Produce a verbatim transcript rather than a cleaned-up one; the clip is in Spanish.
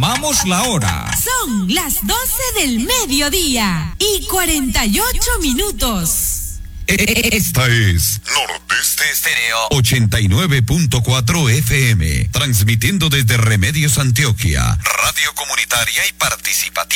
informamos la hora. Son las doce del mediodía y cuarenta y ocho minutos. Esta es Nordeste Estéreo ochenta y nueve punto cuatro F M, transmitiendo desde Remedios Antioquia, radio comunitaria y participativa.